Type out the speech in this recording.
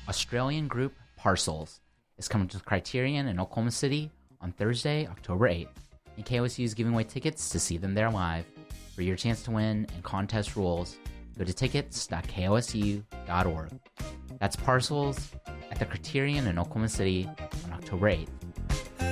Australian group Parcels is coming to the Criterion in Oklahoma City on Thursday, October 8th, and KOSU is giving away tickets to see them there live. For your chance to win and contest rules, go to tickets.kosu.org. That's Parcels at the Criterion in Oklahoma City on October 8th.